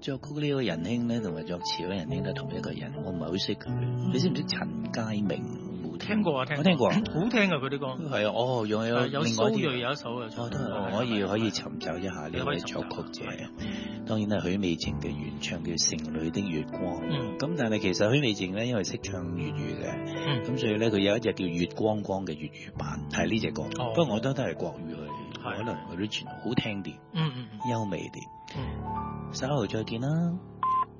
作曲呢個仁兄咧，同埋作詞嗰個仁兄都係同一個人，我唔係好識佢。你識唔識陳佳明？ 聽過啊， 我聽過啊， 好聽啊佢啲歌。 係啊，哦，有有另外蘇啲。 芮有一首嘅， 我都係可以尋找一下呢位作曲者。當然係許美靜嘅原唱叫《城裏的月光》。咁但係其實許美靜咧，因為識唱粵語嘅，咁所以咧佢有一隻叫《月光光》嘅粵語版，係呢隻歌。不過我覺得都係國語去，可能 original 好聽啲，優美啲。稍後再見啦。